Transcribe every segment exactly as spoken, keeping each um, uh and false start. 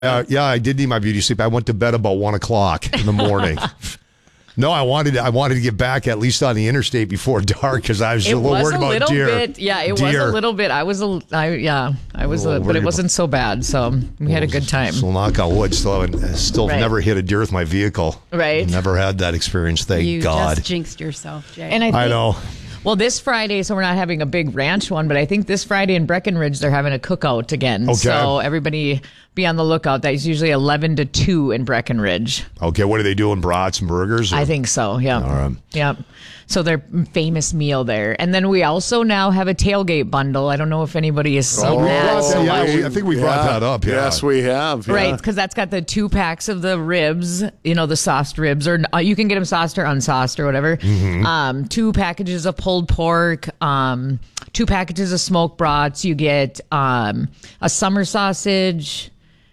Uh, yeah, I did need my beauty sleep. I went to bed about one o'clock in the morning. No, I wanted to, I wanted to get back at least on the interstate before dark because I was it a little was worried a about little deer. Bit, yeah, it deer. was a little bit. I was a, I, yeah, I was, a, a but it wasn't so bad. So we had a good time. So knock on wood. Still, haven't- still Right. never hit a deer with my vehicle. Right. Never had that experience. Thank You God. just jinxed yourself, Jay. And I, think, I know. Well, this Friday, so we're not having a big ranch one, but I think this Friday in Breckenridge they're having a cookout again. Okay. So everybody be on the lookout. That's usually eleven to two in Breckenridge. Okay, what are they doing? Brats and burgers? Or? I think so. Yeah. All right. Yep. So their famous meal there, and then we also now have a tailgate bundle. I don't know if anybody has seen Oh, that. yeah, yeah, we- I think we brought that up, yeah. Yes, we have. Yeah. Right, because that's got the two packs of the ribs, you know, the sauced ribs, or uh, you can get them sauced or unsauced or whatever. Mm-hmm. Um, two packages of pulled pork, um, two packages of smoked brats. You get um, a summer sausage,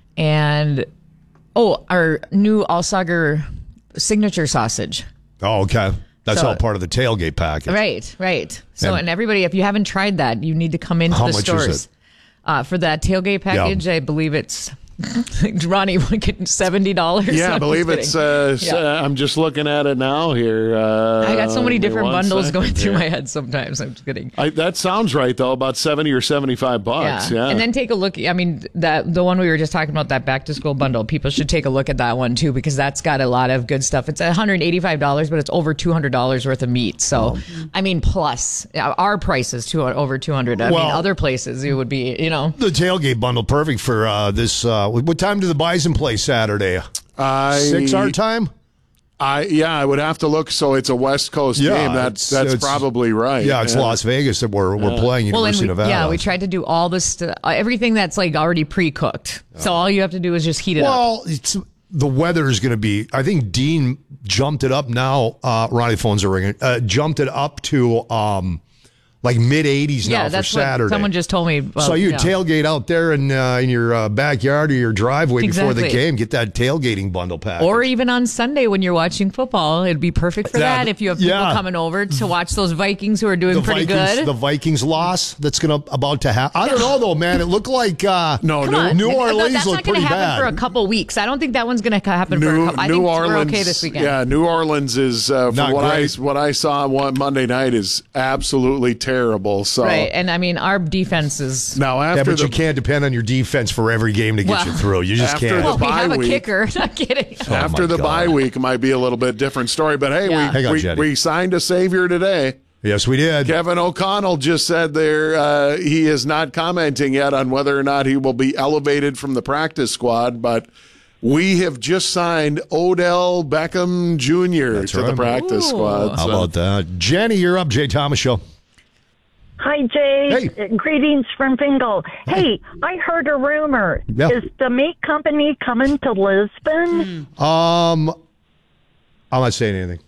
and oh, our new Alsager signature sausage. Oh, okay. That's So- all part of the tailgate package. Right, right. So, And- and everybody, if you haven't tried that, you need to come into How the much is stores. it? Uh, for that tailgate package, I believe it's Ronnie would get seventy dollars. Yeah, I believe it's. Uh, s- Yeah. uh, I'm just looking at it now here. Uh, I got so many give me different one bundles second going through here. my head sometimes. I'm just kidding. I, that sounds right though. About seventy or seventy-five bucks. Yeah. And then take a look. I mean, that the one we were just talking about, that back to school bundle, people should take a look at that one too, because that's got a lot of good stuff. It's one hundred eighty-five dollars, but it's over two hundred dollars worth of meat. So, I mean, plus uh, our price is two, over two hundred. I Well- mean, other places it would be, you know. The tailgate bundle, perfect for uh, this. Uh, what time do the Bison play Saturday? I, Six our time? I yeah, I would have to look. So it's a West Coast Yeah, game. it's- That's that's it's- probably right. Yeah, it's Las Vegas that we're, we're playing, Well, and University we, of Nevada. yeah, we tried to do all this, st- uh, everything that's like already pre-cooked. So all you have to do is just heat it up. Well, it's, the weather is going to be, I think Dean jumped it up now. Uh, Ronnie, phones are ringing. Uh, jumped it up to um, like mid eighties now Yeah, for that's Saturday. what someone just told me. Well, so you yeah. tailgate out there in uh, in your uh, backyard or your driveway before the Exactly. game. Get that tailgating bundle package. Or even on Sunday when you're watching football, it'd be perfect for Yeah, that. If you have people yeah. coming over to watch those Vikings who are doing the pretty Vikings, good. the Vikings loss that's going to about to happen. I don't know though, man. It looked like uh, No, Come New, on. New Th- Orleans That's looked not going pretty to happen bad. for a couple weeks. I don't think that one's going to happen for a New, couple. I New think Orleans. we're okay this weekend. Yeah, New Orleans is uh, Not from what great. I what I saw one Monday night is absolutely terrible. So Right, and I mean our defense is. now yeah, after but the you can't depend on your defense for every game to get Well, you through. You just after can't. the Well, we bye have a week. kicker. Not kidding. after my the God. bye week it might be a little bit different story. But hey, Yeah. Hang on, we, we Jenny. we signed a savior today. Yes, we did. Kevin O'Connell just said there uh, he is not commenting yet on whether or not he will be elevated from the practice squad, but we have just signed Odell Beckham Junior That's to the right. practice Ooh. squad. How so- about that? Jenny, you're up. Jay Thomas Show. Hi, Jay. Hey. Uh, Greetings from Fingal. Hey, I heard a rumor. Yeah. Is the meat company coming to Lisbon? Um, I'm not saying anything.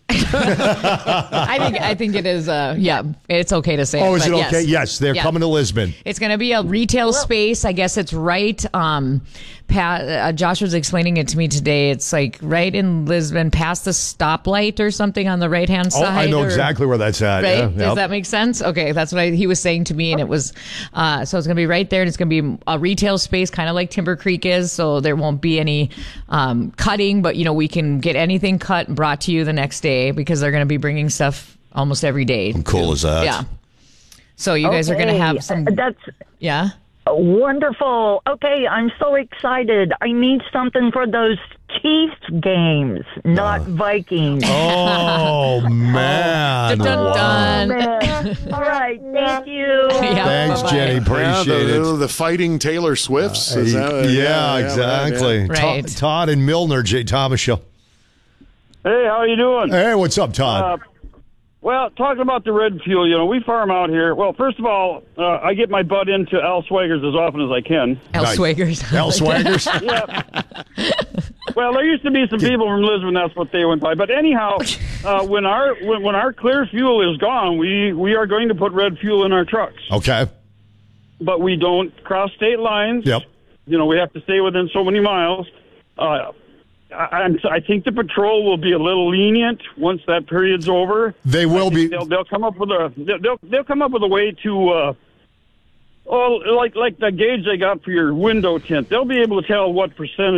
I think I think it is. Uh, yeah, it's okay to say. Oh, it, is it but yes. okay? Yes, they're Yeah. coming to Lisbon. It's going to be a retail space. I guess it's right. Um, Pat, uh, Josh was explaining it to me today. It's like right in Lisbon, past the stoplight or something on the right hand Oh, side. I know or- exactly where that's at. Right? Yeah, Does yep. that make sense? Okay, that's what I, he was saying to me, and it was uh, so it's going to be right there, and it's going to be a retail space, kind of like Timber Creek is. So there won't be any um, cutting, but you know we can get anything cut and brought to you the next day because they're going to be bringing stuff almost every day. Cool as that. Yeah. So you guys are going to Okay, have some. uh, That's Yeah. wonderful. Okay, I'm so excited. I need something for those Chiefs games, not Vikings. Oh, man. Dun, dun, Wow. dun. Man. All right, thank you. Yeah, Thanks, bye-bye. Jenny. Yeah, Appreciate the, it. the fighting Taylor Swifts. Is that, Uh, yeah, exactly. Right. Todd, Todd and Milner, Jay Thomas Show. Hey, how you doing? Hey, what's up, Todd? Uh, well, talking about the red fuel, you know, we farm out here. Well, first of all, uh, I get my butt into Al Swagers as often as I can. El Nice. Swagers. El Swaggers? Yeah. Well, there used to be some people from Lisbon. That's what they went by. But anyhow, uh, when our when, when our clear fuel is gone, we we are going to put red fuel in our trucks. Okay. But we don't cross state lines. Yep. You know, we have to stay within so many miles. Uh, I, I'm, I think the patrol will be a little lenient once that period's over. They will be. They'll they'll come up with a they'll they'll come up with a way to uh, Oh, like like the gauge they got for your window tint. They'll be able to tell what percentage